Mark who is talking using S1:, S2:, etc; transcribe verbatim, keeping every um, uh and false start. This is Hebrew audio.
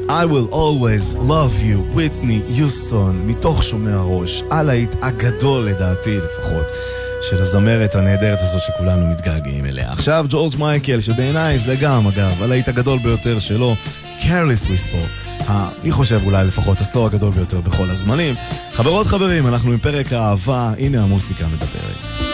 S1: I will always love you, וויטני יוסטון, מתוך שומע הראש, הלהיט הגדול לדעתי לפחות, של הזמרת הנהדרת הזאת שכולנו מתגעגעים אליה. עכשיו ג'ורג' מייקל, שבעיניי זה גם אגב הלהיט הגדול ביותר שלו, Careless Whisper, אני חושב אולי לפחות הסלו הגדול ביותר בכל הזמנים. חברות חברים, אנחנו עם פרק האהבה, הנה המוסיקה מדברת.